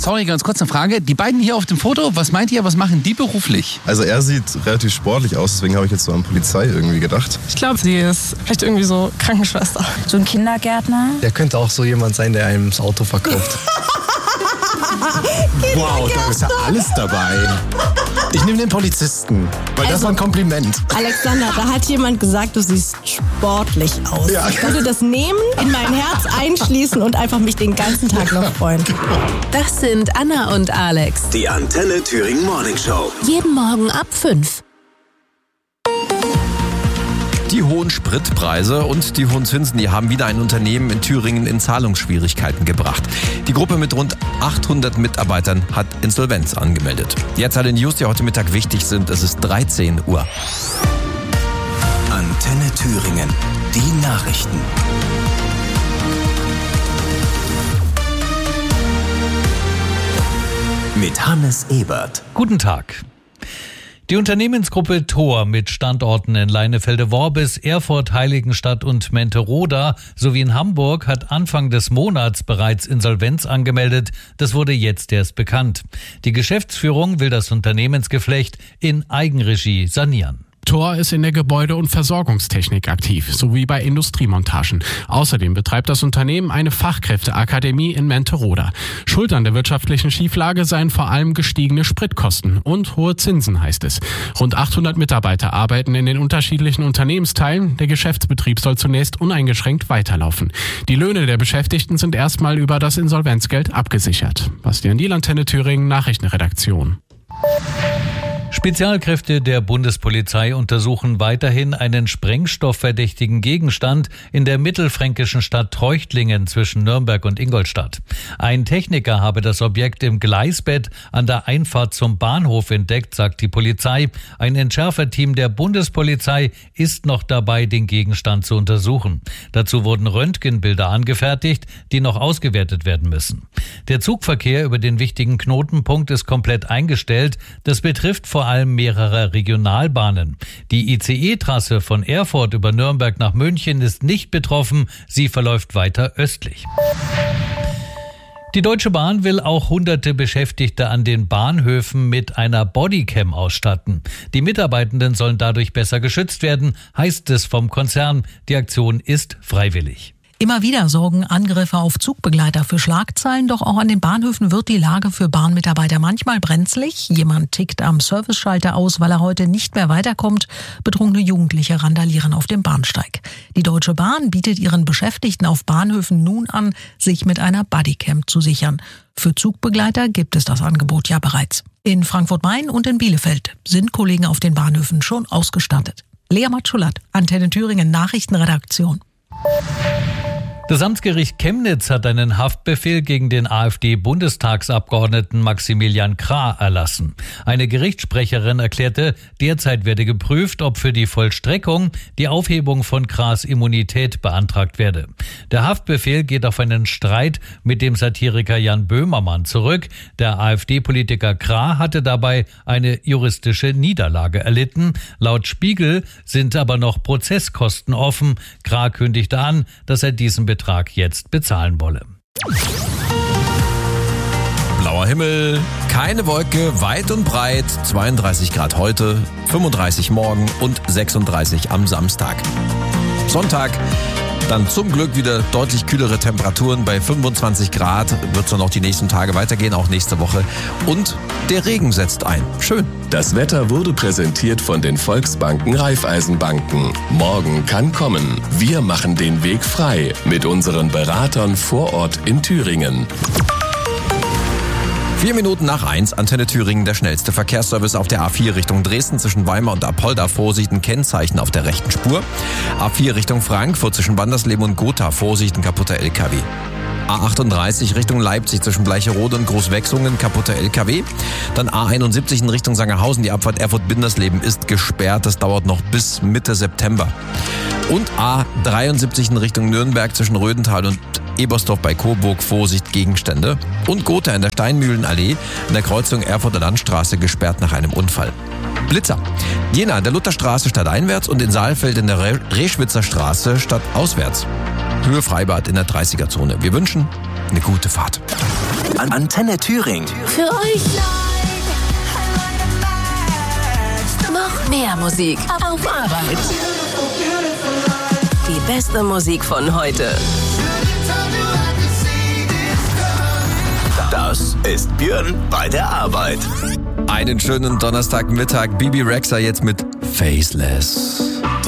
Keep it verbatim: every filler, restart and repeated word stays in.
sorry, ganz kurz eine Frage. Die beiden hier auf dem Foto, was meint ihr, was machen die beruflich? Also er sieht relativ sportlich aus, deswegen habe ich jetzt so an Polizei irgendwie gedacht. Ich glaube, sie ist vielleicht irgendwie so Krankenschwester. So ein Kindergärtner. Der könnte auch so jemand sein, der einem das Auto verkauft. Wow, da ist ja alles dabei. Ich nehme den Polizisten, weil also, das war ein Kompliment. Alexander, da hat jemand gesagt, du siehst sportlich aus. Ja. Ich würde das nehmen, in mein Herz einschließen und einfach mich den ganzen Tag noch freuen. Das sind Anna und Alex. Die Antenne Thüringen Morning Show. Jeden Morgen ab fünf. Die hohen Spritpreise und die hohen Zinsen, die haben wieder ein Unternehmen in Thüringen in Zahlungsschwierigkeiten gebracht. Die Gruppe mit rund achthundert Mitarbeitern hat Insolvenz angemeldet. Jetzt alle News, die heute Mittag wichtig sind. Es ist dreizehn Uhr. Antenne Thüringen. Die Nachrichten. Mit Hannes Ebert. Guten Tag. Die Unternehmensgruppe Thor mit Standorten in Leinefelde-Worbis, Erfurt, Heiligenstadt und Menteroda sowie in Hamburg hat Anfang des Monats bereits Insolvenz angemeldet. Das wurde jetzt erst bekannt. Die Geschäftsführung will das Unternehmensgeflecht in Eigenregie sanieren. Thor ist in der Gebäude- und Versorgungstechnik aktiv, sowie bei Industriemontagen. Außerdem betreibt das Unternehmen eine Fachkräfteakademie in Menteroda. Schuld an der wirtschaftlichen Schieflage seien vor allem gestiegene Spritkosten und hohe Zinsen, heißt es. Rund achthundert Mitarbeiter arbeiten in den unterschiedlichen Unternehmensteilen. Der Geschäftsbetrieb soll zunächst uneingeschränkt weiterlaufen. Die Löhne der Beschäftigten sind erstmal über das Insolvenzgeld abgesichert. Bastian Diel, Antenne Thüringen, Nachrichtenredaktion. Spezialkräfte der Bundespolizei untersuchen weiterhin einen sprengstoffverdächtigen Gegenstand in der mittelfränkischen Stadt Treuchtlingen zwischen Nürnberg und Ingolstadt. Ein Techniker habe das Objekt im Gleisbett an der Einfahrt zum Bahnhof entdeckt, sagt die Polizei. Ein Entschärferteam der Bundespolizei ist noch dabei, den Gegenstand zu untersuchen. Dazu wurden Röntgenbilder angefertigt, die noch ausgewertet werden müssen. Der Zugverkehr über den wichtigen Knotenpunkt ist komplett eingestellt. Das betrifft vor allem mehrere Regionalbahnen. Die I C E-Trasse von Erfurt über Nürnberg nach München ist nicht betroffen. Sie verläuft weiter östlich. Die Deutsche Bahn will auch hunderte Beschäftigte an den Bahnhöfen mit einer Bodycam ausstatten. Die Mitarbeitenden sollen dadurch besser geschützt werden, heißt es vom Konzern. Die Aktion ist freiwillig. Immer wieder sorgen Angriffe auf Zugbegleiter für Schlagzeilen, doch auch an den Bahnhöfen wird die Lage für Bahnmitarbeiter manchmal brenzlig. Jemand tickt am Serviceschalter aus, weil er heute nicht mehr weiterkommt. Betrunkene Jugendliche randalieren auf dem Bahnsteig. Die Deutsche Bahn bietet ihren Beschäftigten auf Bahnhöfen nun an, sich mit einer Bodycam zu sichern. Für Zugbegleiter gibt es das Angebot ja bereits. In Frankfurt-Main und in Bielefeld sind Kollegen auf den Bahnhöfen schon ausgestattet. Lea Matschulat, Antenne Thüringen Nachrichtenredaktion. Das Amtsgericht Chemnitz hat einen Haftbefehl gegen den AfD-Bundestagsabgeordneten Maximilian Krah erlassen. Eine Gerichtssprecherin erklärte, derzeit werde geprüft, ob für die Vollstreckung die Aufhebung von Krahs Immunität beantragt werde. Der Haftbefehl geht auf einen Streit mit dem Satiriker Jan Böhmermann zurück. Der AfD-Politiker Krah hatte dabei eine juristische Niederlage erlitten. Laut Spiegel sind aber noch Prozesskosten offen. Krah kündigte an, dass er diesen Betrag jetzt bezahlen wolle. Blauer Himmel, keine Wolke, weit und breit, zweiunddreißig Grad heute, fünfunddreißig morgen und sechsunddreißig am Samstag. Sonntag, dann zum Glück wieder deutlich kühlere Temperaturen bei fünfundzwanzig Grad, wird es dann auch die nächsten Tage weitergehen, auch nächste Woche. Und der Regen setzt ein. Schön. Das Wetter wurde präsentiert von den Volksbanken Raiffeisenbanken. Morgen kann kommen. Wir machen den Weg frei mit unseren Beratern vor Ort in Thüringen. Vier Minuten nach eins, Antenne Thüringen, der schnellste Verkehrsservice auf der A vier Richtung Dresden zwischen Weimar und Apolda. Vorsicht, ein Kennzeichen auf der rechten Spur. A vier Richtung Frankfurt zwischen Wandersleben und Gotha. Vorsicht, ein kaputter L K W. A achtunddreißig Richtung Leipzig zwischen Bleicherode und Großwechsungen, kaputter L K W. Dann A einundsiebzig in Richtung Sangerhausen, die Abfahrt Erfurt-Bindersleben ist gesperrt. Das dauert noch bis Mitte September. Und A dreiundsiebzig in Richtung Nürnberg zwischen Rödental und Ebersdorf bei Coburg, Vorsicht, Gegenstände. Und Gotha in der Steinmühlenallee in der Kreuzung Erfurter Landstraße gesperrt nach einem Unfall. Blitzer. Jena in der Lutherstraße stadteinwärts und in Saalfeld in der Re- Reschwitzer Straße stadtauswärts. Höhe Freibad in der dreißiger Zone. Wir wünschen eine gute Fahrt. Antenne Thüringen. Für euch noch mehr Musik auf Arbeit. Die beste Musik von heute. Das ist Björn bei der Arbeit. Einen schönen Donnerstagmittag. Bibi Rexha jetzt mit Faceless.